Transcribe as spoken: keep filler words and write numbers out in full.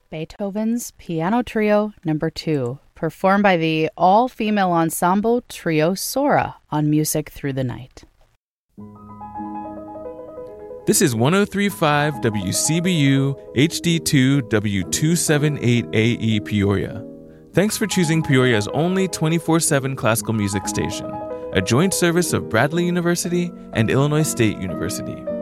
Beethoven's Piano Trio Number two, performed by the all-female ensemble Trio Sora on Music Through the Night. This is one oh three point five W C B U H D two W two seventy-eight A E Peoria. Thanks for choosing Peoria's only twenty-four seven classical music station, a joint service of Bradley University and Illinois State University.